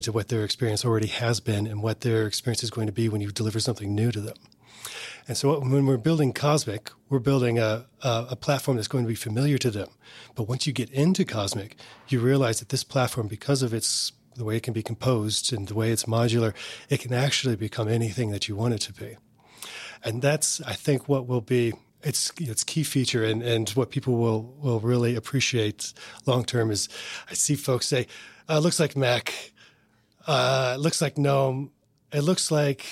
to what their experience already has been and what their experience is going to be when you deliver something new to them. And so when we're building Cosmic, we're building a platform that's going to be familiar to them. But once you get into Cosmic, you realize that this platform, because of the way it can be composed and the way it's modular, it can actually become anything that you want it to be. And that's, I think, what will be its key feature and what people will really appreciate long term is I see folks say, it looks like Mac, it looks like GNOME, it looks like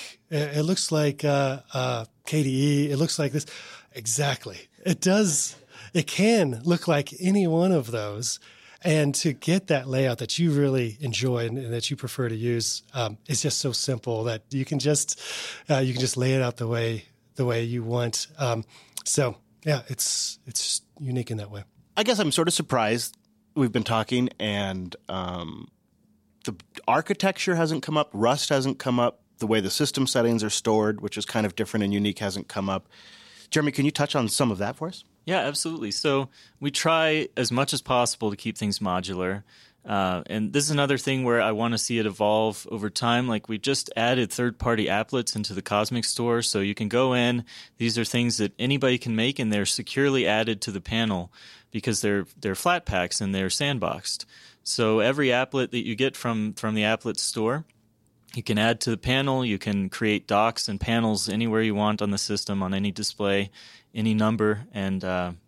KDE, it looks like this. Exactly. It does. It can look like any one of those. And to get that layout that you really enjoy and that you prefer to use, is just so simple that you can just lay it out the way you want. So yeah, it's unique in that way. I guess I'm sort of surprised. We've been talking, and the architecture hasn't come up. Rust hasn't come up. The way the system settings are stored, which is kind of different and unique, hasn't come up. Jeremy, can you touch on some of that for us? Yeah, absolutely. So we try as much as possible to keep things modular. And this is another thing where I want to see it evolve over time. Like, we just added third-party applets into the Cosmic Store, so you can go in. These are things that anybody can make, and they're securely added to the panel because they're flat packs and they're sandboxed. So every applet that you get from the applet store, you can add to the panel. You can create docks and panels anywhere you want on the system, on any display, any number. And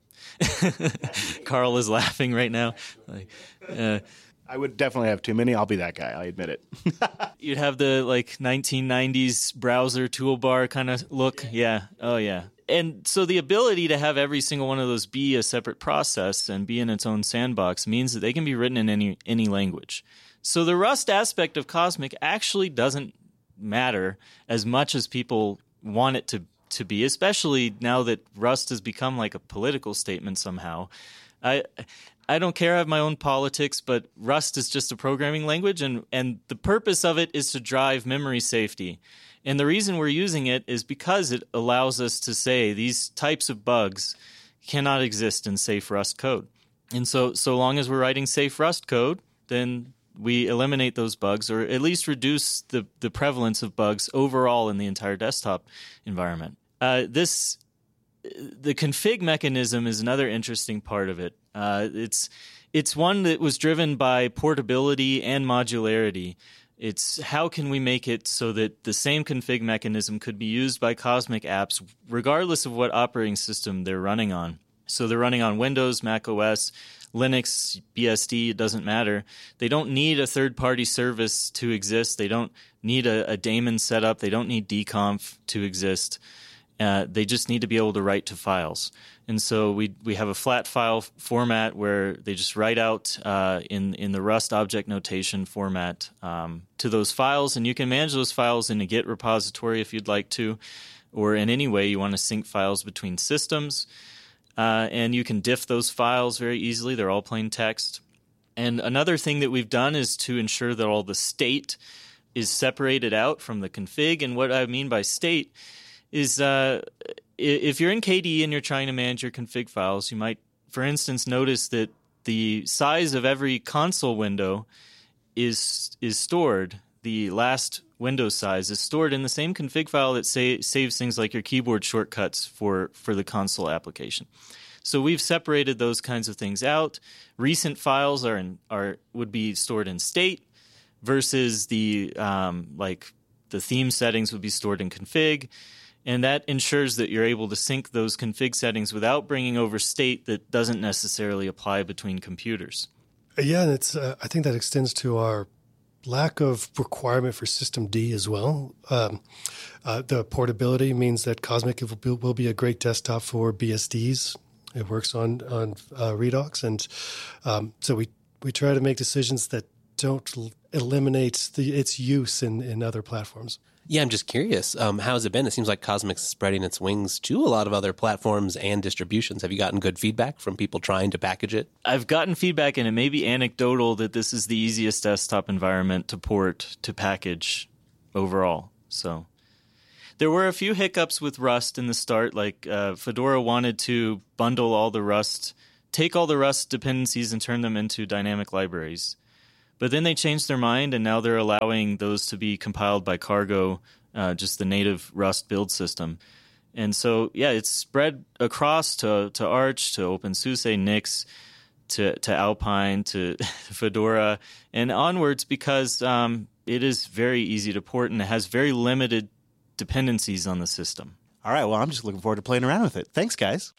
Carl is laughing right now. I would definitely have too many. I'll be that guy. I admit it. You'd have the 1990s browser toolbar kind of look. Yeah. Oh, yeah. And so the ability to have every single one of those be a separate process and be in its own sandbox means that they can be written in any language. So the Rust aspect of Cosmic actually doesn't matter as much as people want it to be, especially now that Rust has become like a political statement somehow. I don't care. I have my own politics, but Rust is just a programming language, and the purpose of it is to drive memory safety. And the reason we're using it is because it allows us to say these types of bugs cannot exist in safe Rust code. And so long as we're writing safe Rust code, then we eliminate those bugs, or at least reduce the prevalence of bugs overall in the entire desktop environment. The config mechanism is another interesting part of it. It's one that was driven by portability and modularity. It's how can we make it so that the same config mechanism could be used by Cosmic apps regardless of what operating system they're running on. So they're running on Windows, Mac OS, Linux, BSD, it doesn't matter. They don't need a third-party service to exist. They don't need a daemon setup. They don't need dconf to exist. They just need to be able to write to files. And so we have a flat file format where they just write out in the Rust object notation format to those files. And you can manage those files in a Git repository if you'd like to, or in any way you want to sync files between systems. And you can diff those files very easily. They're all plain text. And another thing that we've done is to ensure that all the state is separated out from the config. And what I mean by state is if you're in KDE and you're trying to manage your config files, you might, for instance, notice that the size of every console window is stored. The last window size is stored in the same config file that saves things like your keyboard shortcuts for the console application. So we've separated those kinds of things out. Recent files would be stored in state versus the theme settings would be stored in config. And that ensures that you're able to sync those config settings without bringing over state that doesn't necessarily apply between computers. Yeah, and it's I think that extends to our lack of requirement for systemd as well. The portability means that Cosmic will be a great desktop for BSDs. It works on Redux, and so we try to make decisions that don't eliminate its use in other platforms. Yeah, I'm just curious. How has it been? It seems like Cosmic's spreading its wings to a lot of other platforms and distributions. Have you gotten good feedback from people trying to package it? I've gotten feedback, and it may be anecdotal, that this is the easiest desktop environment to port to package overall. So there were a few hiccups with Rust in the start. Like Fedora wanted to bundle all the Rust, take all the Rust dependencies and turn them into dynamic libraries. But then they changed their mind, and now they're allowing those to be compiled by Cargo, just the native Rust build system. And so, yeah, it's spread across to Arch, to OpenSUSE, Nix, to Alpine, to Fedora, and onwards, because it is very easy to port and it has very limited dependencies on the system. All right, well, I'm just looking forward to playing around with it. Thanks, guys.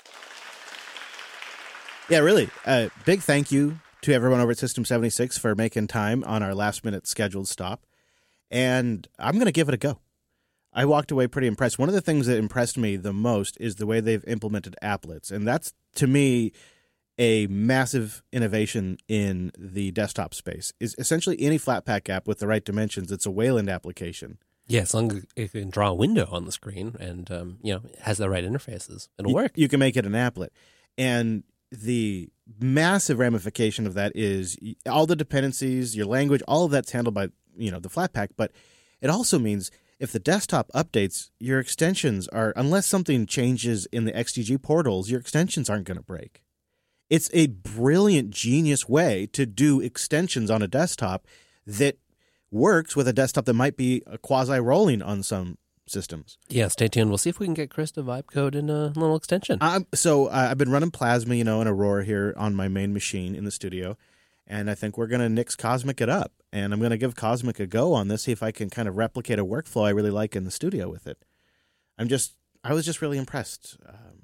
Yeah, really. Big thank you to everyone over at System 76 for making time on our last-minute scheduled stop. And I'm going to give it a go. I walked away pretty impressed. One of the things that impressed me the most is the way they've implemented applets. And that's, to me, a massive innovation in the desktop space. Is essentially any Flatpak app with the right dimensions. It's a Wayland application. Yeah, as long as it can draw a window on the screen and it has the right interfaces, it'll work. You can make it an applet. And the massive ramification of that is all the dependencies, your language, all of that's handled by the Flatpak. But it also means if the desktop updates, your extensions are, unless something changes in the XDG portals, your extensions aren't going to break. It's a brilliant, genius way to do extensions on a desktop that works with a desktop that might be a quasi-rolling on some systems. Yeah, stay tuned. We'll see if we can get Chris to vibe code in a little extension. So I've been running Plasma, in Aurora here on my main machine in the studio, and I think we're going to Nix Cosmic it up. And I'm going to give Cosmic a go on this, see if I can kind of replicate a workflow I really like in the studio with it. I was just really impressed.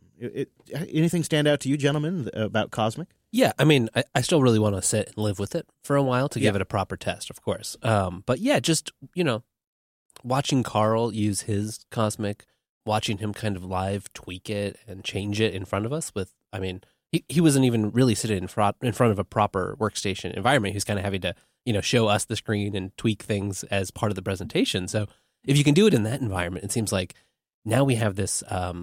Anything stand out to you, gentlemen, about Cosmic? Yeah, I mean, I still really want to sit and live with it for a while to give it a proper test, of course. But yeah, just, watching Carl use his Cosmic, watching him kind of live tweak it and change it in front of us he wasn't even really sitting in front of a proper workstation environment. He was kind of having to, show us the screen and tweak things as part of the presentation. So if you can do it in that environment, it seems like now we have this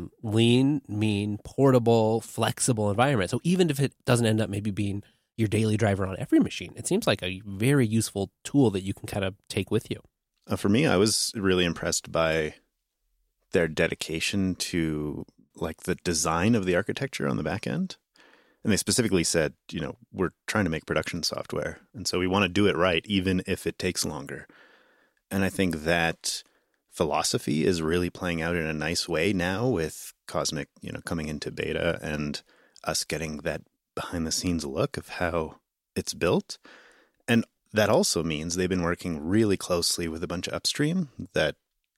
lean, mean, portable, flexible environment. So even if it doesn't end up maybe being your daily driver on every machine, it seems like a very useful tool that you can kind of take with you. For me, I was really impressed by their dedication to the design of the architecture on the back end. And they specifically said, we're trying to make production software. And so we want to do it right, even if it takes longer. And I think that philosophy is really playing out in a nice way now with Cosmic, coming into beta and us getting that behind the scenes look of how it's built. And that also means they've been working really closely with a bunch of upstream that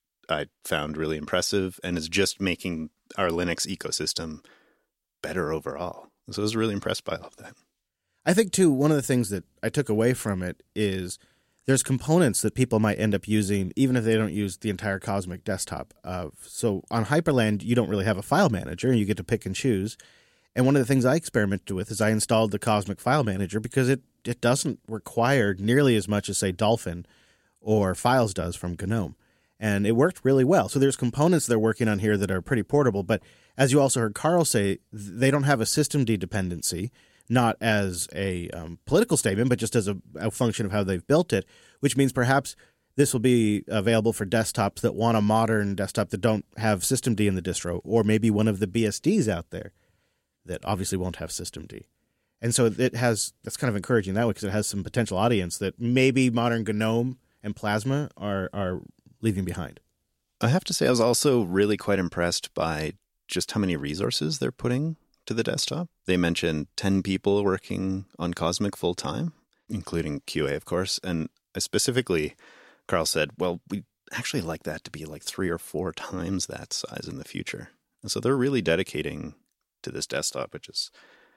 I found really impressive and is just making our Linux ecosystem better overall. So I was really impressed by all of that. I think, too, one of the things that I took away from it is there's components that people might end up using even if they don't use the entire Cosmic desktop. So on Hyperland, you don't really have a file manager, and you get to pick and choose. And one of the things I experimented with is I installed the Cosmic File Manager because it doesn't require nearly as much as, say, Dolphin or Files does from GNOME. And it worked really well. So there's components they're working on here that are pretty portable. But as you also heard Carl say, they don't have a systemd dependency, not as a political statement, but just as a function of how they've built it, which means perhaps this will be available for desktops that want a modern desktop that don't have systemd in the distro, or maybe one of the BSDs out there that obviously won't have systemd. And so that's kind of encouraging that way because it has some potential audience that maybe modern GNOME and Plasma are leaving behind. I have to say I was also really quite impressed by just how many resources they're putting to the desktop. They mentioned 10 people working on Cosmic full time, including QA, of course. And specifically, Carl said, well, we actually like that to be 3 or 4 times that size in the future. And so they're really dedicating to this desktop, which is,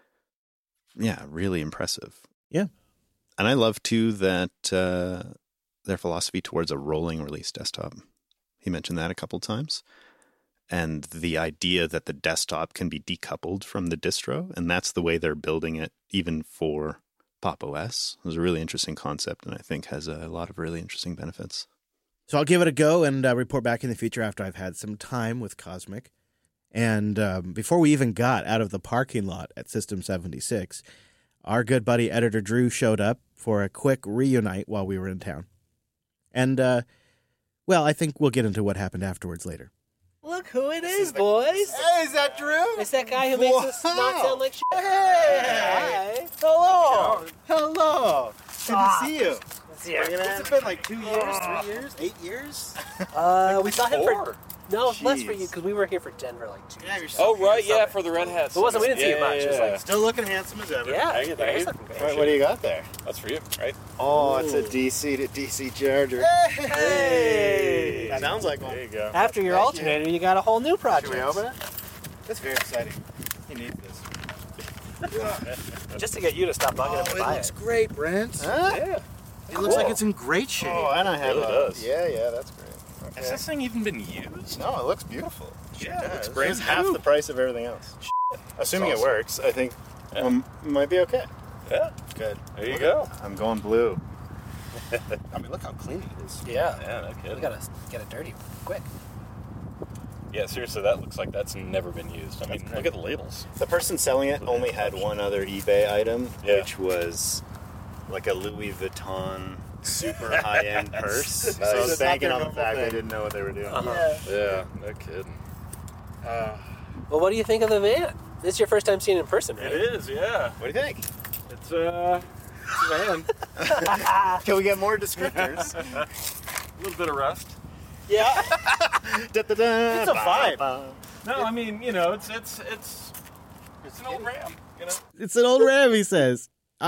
really impressive. Yeah. And I love, too, that their philosophy towards a rolling release desktop. He mentioned that a couple times. And the idea that the desktop can be decoupled from the distro, and that's the way they're building it even for Pop! OS. It was a really interesting concept, and I think has a lot of really interesting benefits. So I'll give it a go and report back in the future after I've had some time with Cosmic. And before we even got out of the parking lot at System 76, our good buddy Editor Drew showed up for a quick reunite while we were in town. And, I think we'll get into what happened afterwards later. Look who it is, boys. Hey, is that Drew? It's that guy who makes us not sound like shit. Hey! Hi. Hello. Hello. Good to see you. Yeah. It's been like 2 years, 3 years, 8 years. We saw him for... Four. No, less for you, Jeez. because we were here for Denver like 2 Yeah, years. you're so Oh, right, handsome. yeah, for the Red Hats. It wasn't, we didn't see you much. It was like, Still looking handsome as ever. yeah, Thank you, thank you. looking great. What do you got there? That's for you, right? Oh, it's a DC to DC charger. Hey! Sounds like one. There you go. After your Thank you. alternator, you got a whole new project. Should we open it? That's very exciting. He needs this. Just to get you to stop bugging him to buy it. great, Brent. Yeah. It looks like it's in great shape. Oh, and I have Really does. Yeah, that's great. Has this thing even been used? No, it looks beautiful. Yeah, it looks It's brand half new. the price of everything else. Assuming That's it works, I think might be okay. Yeah, Good. there you go. I'm going blue. I mean, look how clean it is. Yeah. Yeah, no kidding. We gotta get it dirty quick. Yeah, seriously, that looks like that's never been used. I mean, look at the labels. The person selling it only had one other eBay item, Yeah. which was like a Louis Vuitton super high-end purse. So I It's was not banking their on the normal fact they thing. didn't know what they were doing. Yeah, no kidding. Well, what do you think of the van? This is your first time seeing it in person, right? It is, yeah. What do you think? It's a van. Can we get more descriptors? A little bit of rust. Yeah. It's a vibe. No, I mean, you know, it's an old Ram, you know. It's an old Ram, he says.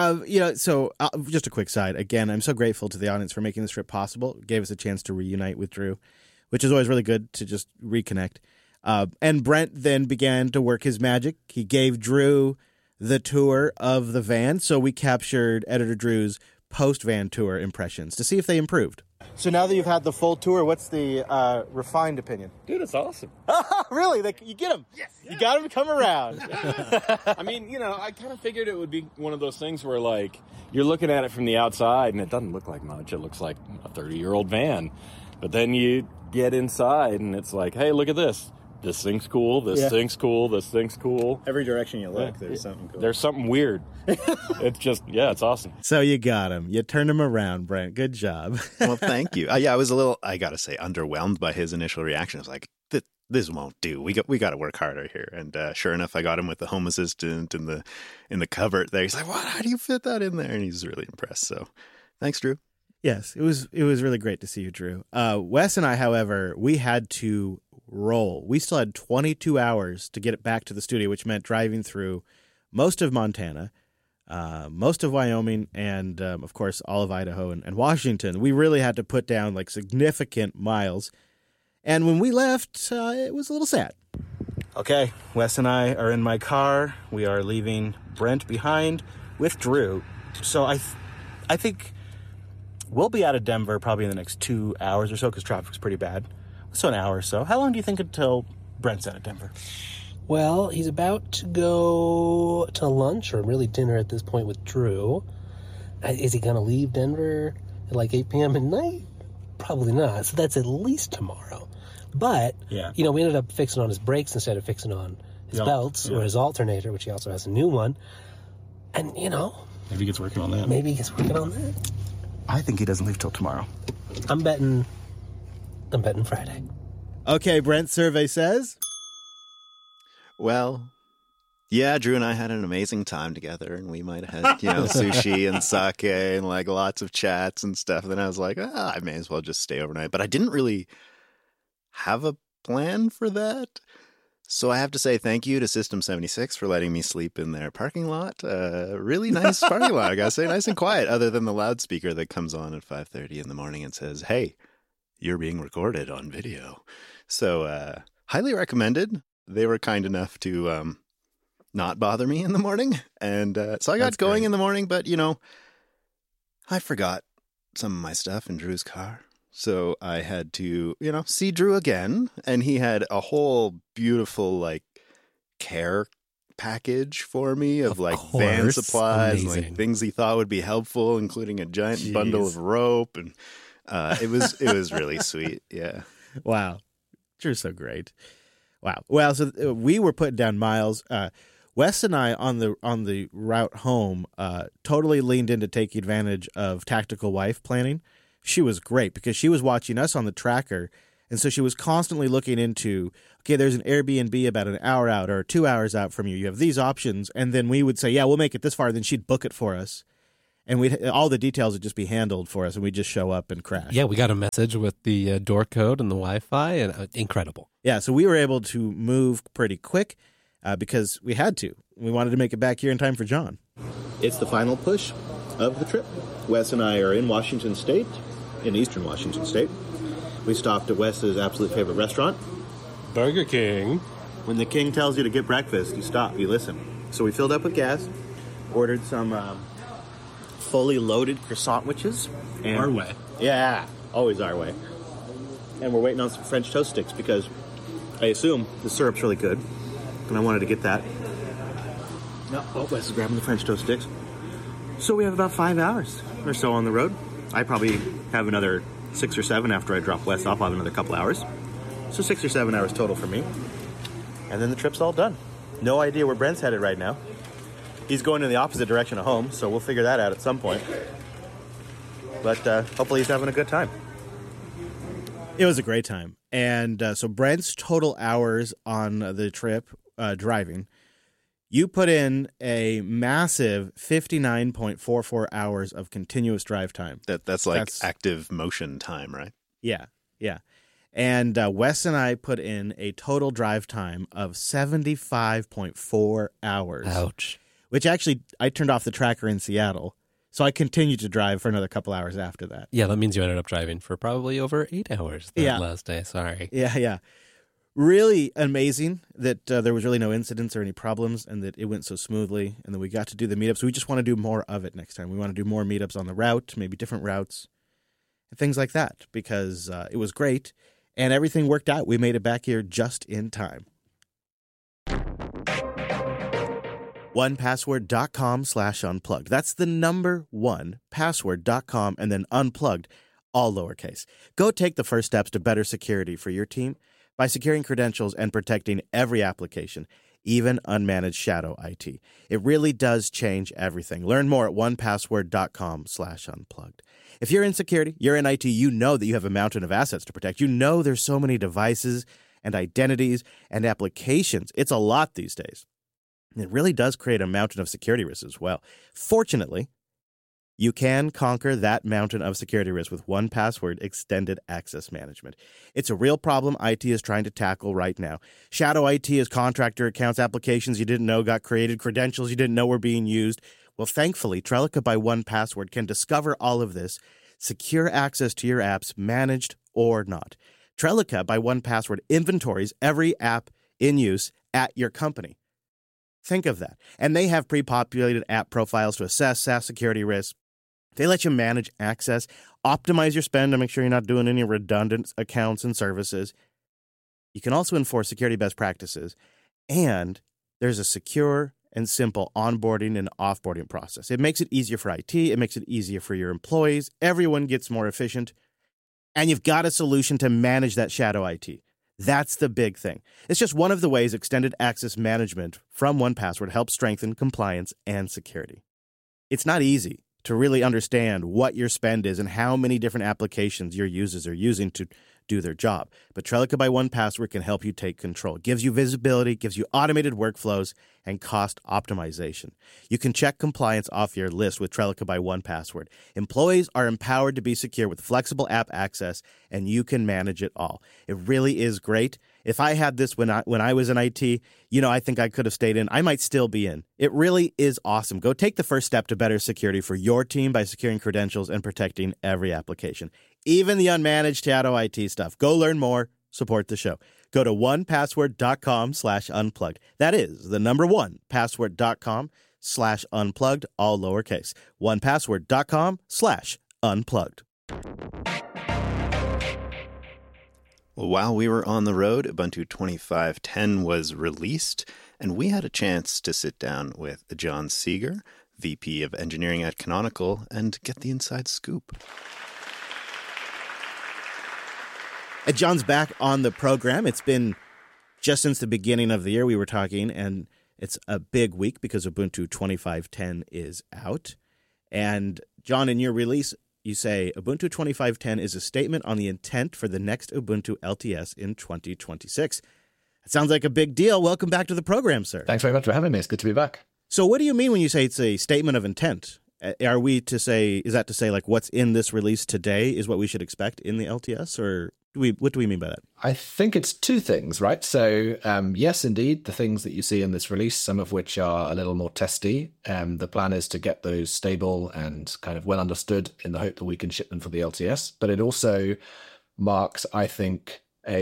So just a quick side. Again, I'm so grateful to the audience for making this trip possible. It gave us a chance to reunite with Drew, which is always really good to just reconnect. And Brent then began to work his magic. He gave Drew the tour of the van, so we captured Editor Drew's post-van tour impressions to see if they improved. So now that you've had the full tour, what's the refined opinion? Dude, it's awesome. Really? You get him. Yes. You got him to come around. I mean, you know, I kind of figured it would be one of those things where, like, you're looking at it from the outside and it doesn't look like much. It looks like a 30-year-old van. But then you get inside and it's like, hey, look at this. This thing's cool. This thing's cool. This thing's cool. Every direction you look, there's something cool. There's something weird. It's just, yeah, it's awesome. So you got him. You turned him around, Brent. Good job. Well, thank you. Yeah, I was a little, I gotta say, underwhelmed by his initial reaction. I was like, this won't do. We got to work harder here. And sure enough, I got him with the Home Assistant in the cupboard there. He's like, what? How do you fit that in there? And he's really impressed. So thanks, Drew. Yes, it was really great to see you, Drew. Wes and I, however, we had to roll. We still had 22 hours to get it back to the studio, which meant driving through most of Montana, most of Wyoming, and of course all of Idaho and Washington. We really had to put down like significant miles. And when we left, it was a little sad. Okay, Wes and I are in my car. We are leaving Brent behind with Drew. So I think we'll be out of Denver probably in the next 2 hours or so because traffic's pretty bad. So an hour or so. How long do you think until Brent's out of Denver? Well, he's about to go to lunch, or really dinner at this point, with Drew. Is he going to leave Denver at like 8 p.m. at night? Probably not. So that's at least tomorrow. But, Yeah. we ended up fixing on his brakes instead of fixing on his belts or his alternator, which he also has a new one. And, Maybe he gets working on that. maybe he's working on that. I think he doesn't leave till tomorrow. I'm betting Friday. Okay, Brent's survey says... Well, yeah, Drew and I had an amazing time together, and we might have had, sushi and sake and like lots of chats and stuff. And then I was like, I may as well just stay overnight. But I didn't really have a plan for that. So I have to say thank you to System 76 for letting me sleep in their parking lot. Really nice parking lot, I gotta say, nice and quiet, other than the loudspeaker that comes on at 5:30 in the morning and says, hey, you're being recorded on video. So highly recommended. They were kind enough to not bother me in the morning. And so I got That's going great. in the morning, but, I forgot some of my stuff in Drew's car. So I had to, see Drew again. And he had a whole beautiful, care package for me of van course. supplies, Amazing. things he thought would be helpful, including a giant bundle of rope. And it was really sweet. Yeah. Wow. Drew's so great. Wow. Well, so we were putting down miles. Wes and I on the route home totally leaned into taking advantage of Tactical Wife planning. She was great because she was watching us on the tracker, and so she was constantly looking into, okay, there's an Airbnb about an hour out or 2 hours out from you. You have these options, and then we would say, yeah, we'll make it this far, and then she'd book it for us. And all the details would just be handled for us, and we'd just show up and crash. Yeah, we got a message with the door code and the Wi-Fi, and incredible. Yeah, so we were able to move pretty quick because we had to. We wanted to make it back here in time for John. It's the final push of the trip. Wes and I are in Washington State, in eastern Washington State. We stopped at Wes's absolute favorite restaurant, Burger King. When the king tells you to get breakfast, you stop, you listen. So we filled up with gas, ordered some fully loaded croissant witches. Our way. Yeah, always our way. And we're waiting on some French toast sticks because I assume the syrup's really good, and I wanted to get that. No, Wes is grabbing the French toast sticks. So we have about 5 hours or so on the road. I probably have another 6 or 7 after I drop Wes off. I'll have another couple hours. So 6 or 7 hours total for me. And then the trip's all done. No idea where Brent's headed right now. He's going in the opposite direction of home, so we'll figure that out at some point. But hopefully he's having a good time. It was a great time. And so Brent's total hours on the trip driving, you put in a massive 59.44 hours of continuous drive time. That's active motion time, right? Yeah. And Wes and I put in a total drive time of 75.4 hours. Ouch. Which actually, I turned off the tracker in Seattle, so I continued to drive for another couple hours after that. Yeah, that means you ended up driving for probably over 8 hours that last day. Sorry. Yeah. Really amazing that there was really no incidents or any problems and that it went so smoothly and that we got to do the meetups. We just want to do more of it next time. We want to do more meetups on the route, maybe different routes, and things like that because it was great and everything worked out. We made it back here just in time. 1password.com/unplugged. That's the number 1, password.com, and then unplugged, all lowercase. Go take the first steps to better security for your team by securing credentials and protecting every application, even unmanaged shadow IT. It really does change everything. Learn more at 1password.com/unplugged. If you're in security, you're in IT, you know that you have a mountain of assets to protect. You know there's so many devices and identities and applications. It's a lot these days. It really does create a mountain of security risks as well. Fortunately, you can conquer that mountain of security risk with 1Password Extended Access Management. It's a real problem IT is trying to tackle right now. Shadow IT is contractor accounts, applications you didn't know got created, credentials you didn't know were being used. Well, thankfully, Trellica by 1Password can discover all of this, secure access to your apps, managed or not. Trellica by 1Password inventories every app in use at your company. Think of that. And they have pre-populated app profiles to assess SaaS security risks. They let you manage access, optimize your spend to make sure you're not doing any redundant accounts and services. You can also enforce security best practices. And there's a secure and simple onboarding and offboarding process. It makes it easier for IT. It makes it easier for your employees. Everyone gets more efficient. And you've got a solution to manage that shadow IT. That's the big thing. It's just one of the ways extended access management from 1Password helps strengthen compliance and security. It's not easy to really understand what your spend is and how many different applications your users are using to do their job. But Trellica by 1Password can help you take control. It gives you visibility, gives you automated workflows, and cost optimization. You can check compliance off your list with Trellica by 1Password. Employees are empowered to be secure with flexible app access, and you can manage it all. It really is great. If I had this when I was in IT, I think I could have stayed in. I might still be in. It really is awesome. Go take the first step to better security for your team by securing credentials and protecting every application, even the unmanaged shadow IT stuff. Go learn more. Support the show. Go to 1password.com/unplugged. That is the number 1, password.com/unplugged, all lowercase. 1password.com/unplugged. Well, while we were on the road, Ubuntu 25.10 was released, and we had a chance to sit down with John Seeger, VP of Engineering at Canonical, and get the inside scoop. John's back on the program. It's been just since the beginning of the year we were talking, and it's a big week because Ubuntu 25.10 is out. And John, in your release, you say Ubuntu 25.10 is a statement on the intent for the next Ubuntu LTS in 2026. That sounds like a big deal. Welcome back to the program, sir. Thanks very much for having me. It's good to be back. So what do you mean when you say it's a statement of intent? Are we to say, is that to say like what's in this release today is what we should expect in the LTS, or what do we mean by that? I think it's two things, right? So, yes, indeed, the things that you see in this release, some of which are a little more testy. The plan is to get those stable and kind of well understood in the hope that we can ship them for the LTS. But it also marks, I think,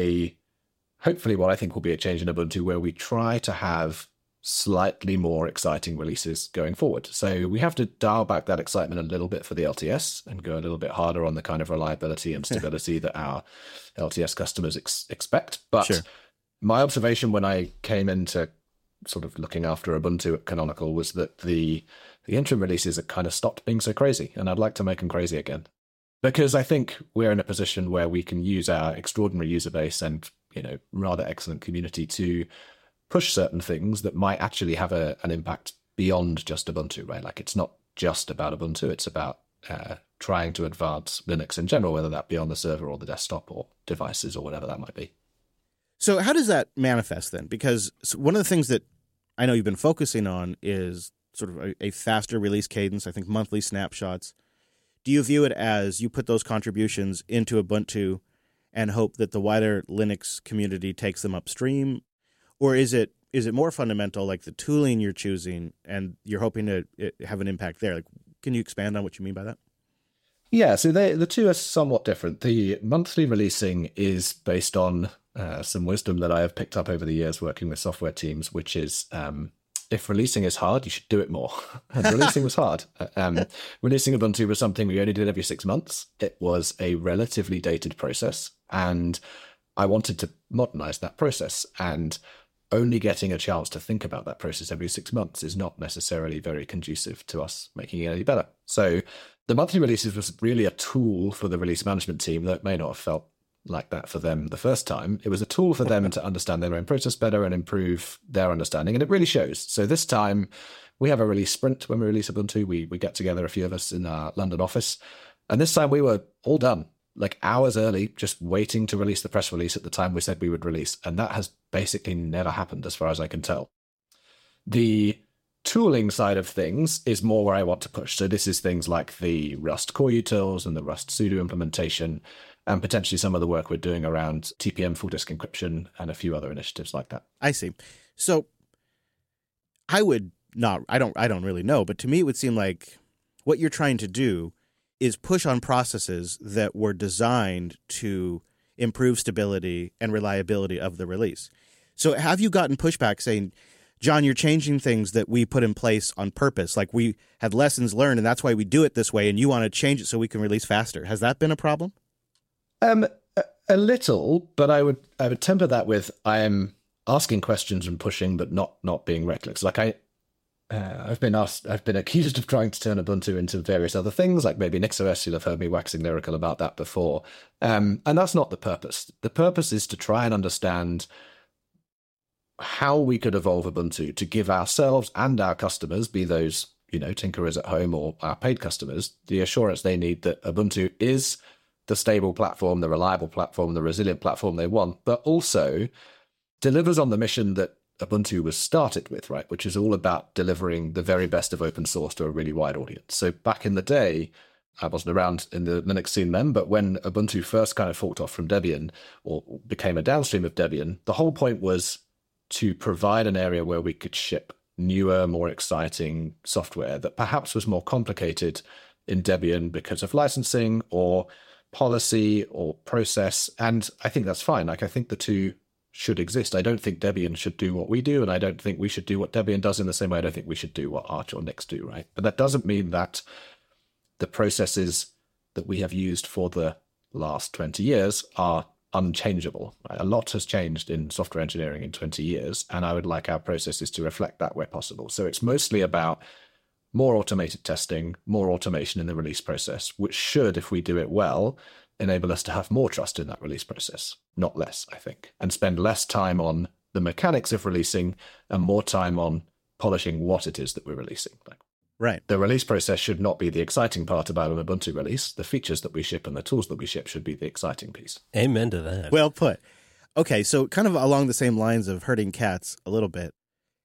hopefully what I think will be a change in Ubuntu where we try to have slightly more exciting releases going forward. So we have to dial back that excitement a little bit for the LTS and go a little bit harder on the kind of reliability and stability that our LTS customers expect. But Sure. My observation when I came into sort of looking after Ubuntu at Canonical was that the interim releases had kind of stopped being so crazy, and I'd like to make them crazy again. Because I think we're in a position where we can use our extraordinary user base and, rather excellent community to push certain things that might actually have an impact beyond just Ubuntu, right? Like it's not just about Ubuntu, it's about trying to advance Linux in general, whether that be on the server or the desktop or devices or whatever that might be. So how does that manifest then? Because one of the things that I know you've been focusing on is sort of a faster release cadence, I think monthly snapshots. Do you view it as you put those contributions into Ubuntu and hope that the wider Linux community takes them upstream? Or is it more fundamental, like the tooling you're choosing, and you're hoping to have an impact there? Like, can you expand on what you mean by that? Yeah, so the two are somewhat different. The monthly releasing is based on some wisdom that I have picked up over the years working with software teams, which is if releasing is hard, you should do it more. And releasing was hard. Releasing Ubuntu was something we only did every 6 months. It was a relatively dated process, and I wanted to modernize that process. And only getting a chance to think about that process every 6 months is not necessarily very conducive to us making it any better. So the monthly releases was really a tool for the release management team that may not have felt like that for them the first time. It was a tool for them to understand their own process better and improve their understanding, and it really shows. So this time we have a release sprint when we release Ubuntu. We get together, a few of us in our London office, and this time we were all done, like hours early, just waiting to release the press release at the time we said we would release. And that has basically never happened as far as I can tell. The tooling side of things is more where I want to push. So this is things like the Rust core utils and the Rust sudo implementation, and potentially some of the work we're doing around TPM full disk encryption and a few other initiatives like that. I see. So I don't really know, but to me it would seem like what you're trying to do is push on processes that were designed to improve stability and reliability of the release. So have you gotten pushback saying, John, you're changing things that we put in place on purpose, like we had lessons learned and that's why we do it this way, and you want to change it so we can release faster? Has that been a problem? A little, but I would temper that with I am asking questions and pushing, but not being reckless. Like I've been accused of trying to turn Ubuntu into various other things, like maybe NixOS. You'll have heard me waxing lyrical about that before. And that's not the purpose. The purpose is to try and understand how we could evolve Ubuntu to give ourselves and our customers, be those, tinkerers at home or our paid customers, the assurance they need that Ubuntu is the stable platform, the reliable platform, the resilient platform they want, but also delivers on the mission that Ubuntu was started with, right? Which is all about delivering the very best of open source to a really wide audience. So back in the day, I wasn't around in the Linux scene then, but when Ubuntu first kind of forked off from Debian or became a downstream of Debian, the whole point was to provide an area where we could ship newer, more exciting software that perhaps was more complicated in Debian because of licensing or policy or process. And I think that's fine. Like, I think the two should exist. I don't think Debian should do what we do, and I don't think we should do what Debian does in the same way I don't think we should do what Arch or Nix do, right? But that doesn't mean that the processes that we have used for the last 20 years are unchangeable. Right? A lot has changed in software engineering in 20 years, and I would like our processes to reflect that where possible. So it's mostly about more automated testing, more automation in the release process, which should, if we do it well, enable us to have more trust in that release process, not less, I think, and spend less time on the mechanics of releasing and more time on polishing what it is that we're releasing. Right. The release process should not be the exciting part about an Ubuntu release. The features that we ship and the tools that we ship should be the exciting piece. Amen to that. Well put. Okay, so kind of along the same lines of herding cats a little bit,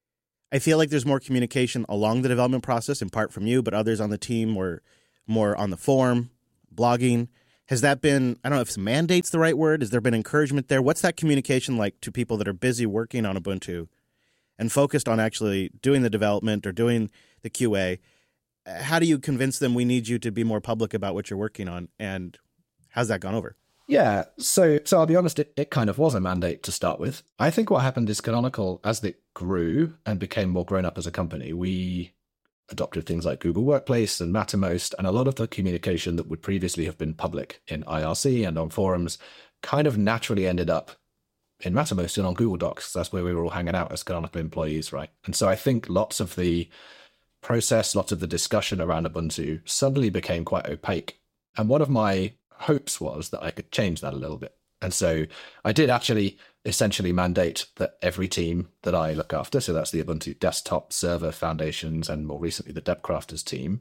I feel like there's more communication along the development process, in part from you, but others on the team were more on the forum, blogging. Has that been, I don't know if mandate's the right word, has there been encouragement there? What's that communication like to people that are busy working on Ubuntu and focused on actually doing the development or doing the QA? How do you convince them we need you to be more public about what you're working on? And how's that gone over? Yeah, so I'll be honest, it kind of was a mandate to start with. I think what happened is Canonical, as it grew and became more grown up as a company, we adopted things like Google Workplace and Mattermost, and a lot of the communication that would previously have been public in IRC and on forums kind of naturally ended up in Mattermost and on Google Docs. That's where we were all hanging out as Canonical employees, right? And so I think lots of the process, lots of the discussion around Ubuntu suddenly became quite opaque. And one of my hopes was that I could change that a little bit. And so I did actually essentially mandate that every team that I look after, so that's the Ubuntu Desktop, Server, Foundations, and more recently the Debcrafters team,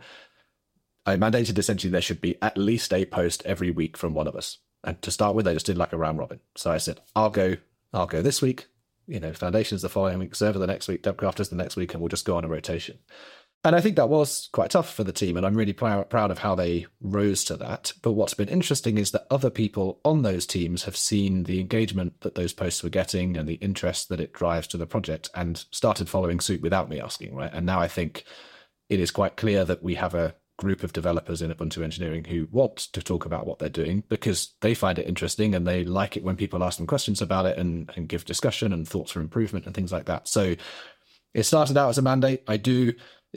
I mandated essentially there should be at least a post every week from one of us. And to start with, I just did like a round robin. So I said, I'll go this week, Foundations the following week, Server the next week, Debcrafters the next week, and we'll just go on a rotation. And I think that was quite tough for the team, and I'm really proud of how they rose to that. But what's been interesting is that other people on those teams have seen the engagement that those posts were getting and the interest that it drives to the project and started following suit without me asking, right? And now I think it is quite clear that we have a group of developers in Ubuntu engineering who want to talk about what they're doing because they find it interesting and they like it when people ask them questions about it and give discussion and thoughts for improvement and things like that. So it started out as a mandate. I do...